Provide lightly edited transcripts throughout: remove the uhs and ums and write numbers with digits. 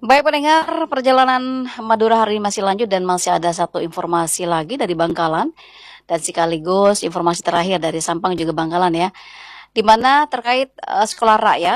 Baik pendengar, perjalanan Madura hari ini masih lanjut dan masih ada satu informasi lagi dari Bangkalan dan sekaligus informasi terakhir dari Sampang juga Bangkalan ya, di mana terkait sekolah rakyat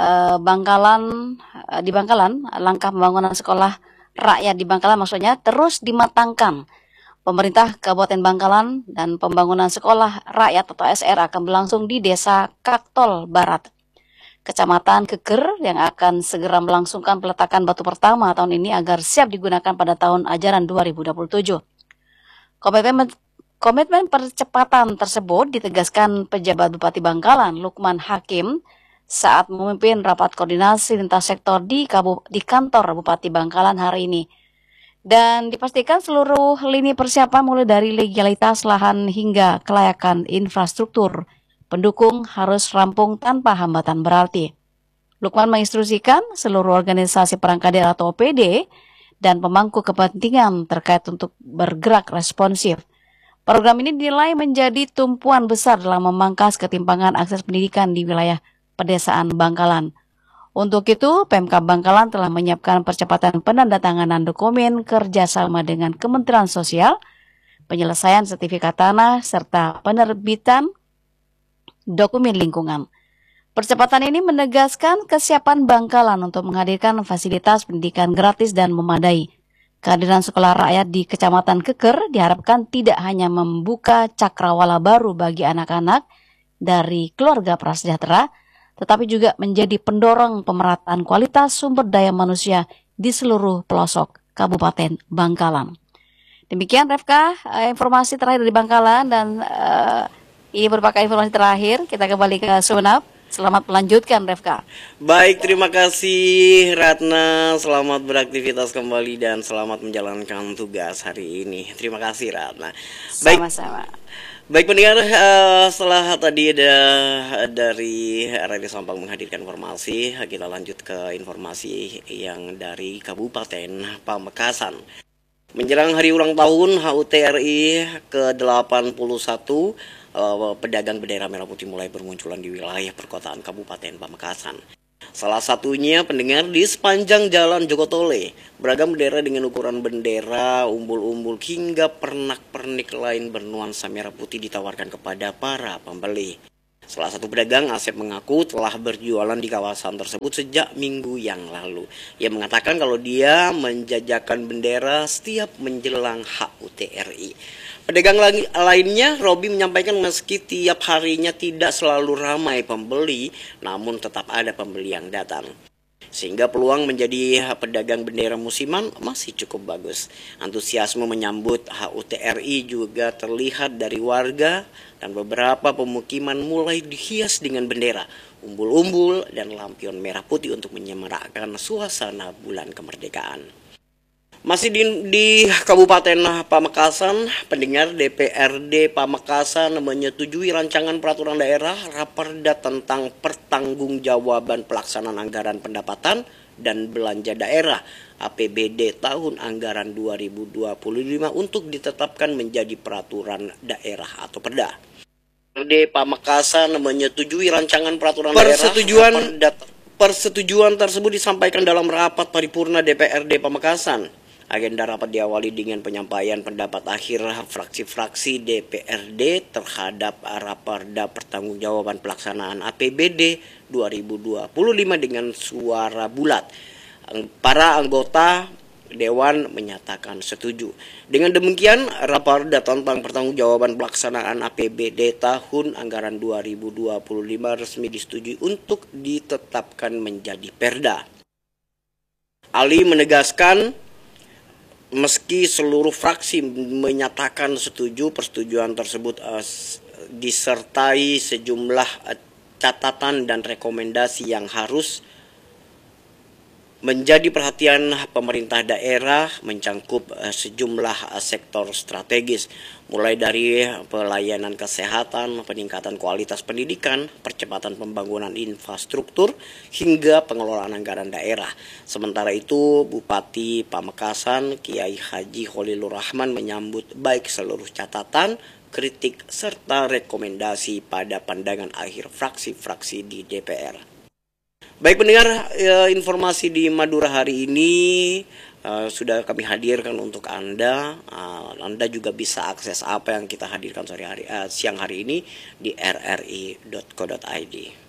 di Bangkalan, langkah pembangunan sekolah rakyat di Bangkalan maksudnya terus dimatangkan. Pemerintah Kabupaten Bangkalan dan pembangunan sekolah rakyat atau SR akan berlangsung di Desa Kaktol Barat, Kecamatan Keker yang akan segera melangsungkan peletakan batu pertama tahun ini agar siap digunakan pada tahun ajaran 2027. Komitmen Komitmen percepatan tersebut ditegaskan pejabat Bupati Bangkalan, Lukman Hakim, saat memimpin rapat koordinasi lintas sektor di kantor Bupati Bangkalan hari ini. Dan dipastikan seluruh lini persiapan mulai dari legalitas lahan hingga kelayakan infrastruktur pendukung harus rampung tanpa hambatan berarti. Lukman menginstruksikan seluruh organisasi perangkat daerah atau OPD dan pemangku kepentingan terkait untuk bergerak responsif. Program ini dinilai menjadi tumpuan besar dalam memangkas ketimpangan akses pendidikan di wilayah pedesaan Bangkalan. Untuk itu, Pemkab Bangkalan telah menyiapkan percepatan penandatanganan dokumen kerjasama dengan Kementerian Sosial, penyelesaian sertifikat tanah, serta penerbitan dokumen lingkungan. Percepatan ini menegaskan kesiapan Bangkalan untuk menghadirkan fasilitas pendidikan gratis dan memadai. Kehadiran sekolah rakyat di Kecamatan Keker diharapkan tidak hanya membuka cakrawala baru bagi anak-anak dari keluarga prasejahtera, tetapi juga menjadi pendorong pemerataan kualitas sumber daya manusia di seluruh pelosok Kabupaten Bangkalan. Demikian Refka, informasi terakhir dari Bangkalan dan ini merupakan informasi terakhir. Kita kembali ke Sunap. Selamat melanjutkan Refka. Baik, terima kasih Ratna. Selamat beraktivitas kembali dan selamat menjalankan tugas hari ini. Terima kasih Ratna. Baik, Sama-sama. baik pendengar, setelah tadi ada dari Radio Sampang menghadirkan informasi, kita lanjut ke informasi yang dari Kabupaten Pamekasan. Menjelang hari ulang tahun HUT RI ke-81, pedagang bendera merah putih mulai bermunculan di wilayah perkotaan Kabupaten Pamekasan. Salah satunya pendengar di sepanjang Jalan Jogotole, beragam bendera dengan ukuran bendera, umbul-umbul hingga pernak-pernik lain bernuansa merah putih ditawarkan kepada para pembeli. Salah satu pedagang, Asep, mengaku telah berjualan di kawasan tersebut sejak minggu yang lalu. Ia mengatakan kalau dia menjajakan bendera setiap menjelang HUT RI. Pedagang lainnya, Robi, menyampaikan meski tiap harinya tidak selalu ramai pembeli, namun tetap ada pembeli yang datang. Sehingga peluang menjadi pedagang bendera musiman masih cukup bagus. Antusiasme menyambut HUT RI juga terlihat dari warga dan beberapa pemukiman mulai dihias dengan bendera, umbul-umbul, dan lampion merah putih untuk menyemarakkan suasana bulan kemerdekaan. Masih di Kabupaten Pamekasan, pendengar, DPRD Pamekasan menyetujui rancangan peraturan daerah Raperda tentang pertanggungjawaban pelaksanaan anggaran pendapatan dan belanja daerah APBD tahun anggaran 2025 untuk ditetapkan menjadi peraturan daerah atau perda. DPRD Pamekasan menyetujui rancangan peraturan daerah. Persetujuan tersebut disampaikan dalam rapat paripurna DPRD Pamekasan. Agenda rapat diawali dengan penyampaian pendapat akhir fraksi-fraksi DPRD terhadap Raperda pertanggungjawaban pelaksanaan APBD 2025 dengan suara bulat. Para anggota Dewan menyatakan setuju. Dengan demikian, Raperda tentang pertanggungjawaban pelaksanaan APBD tahun anggaran 2025 resmi disetujui untuk ditetapkan menjadi perda. Ali menegaskan, meski seluruh fraksi menyatakan setuju, persetujuan tersebut disertai sejumlah catatan dan rekomendasi yang harus menjadi perhatian pemerintah daerah, mencangkup sejumlah sektor strategis, mulai dari pelayanan kesehatan, peningkatan kualitas pendidikan, percepatan pembangunan infrastruktur, hingga pengelolaan anggaran daerah. Sementara itu, Bupati Pamekasan, Kiai Haji Khalilur Rahman, menyambut baik seluruh catatan, kritik, serta rekomendasi pada pandangan akhir fraksi-fraksi di DPR. Baik pendengar, informasi di Madura hari ini sudah kami hadirkan untuk Anda. Anda juga bisa akses apa yang kita hadirkan siang hari ini di rri.co.id.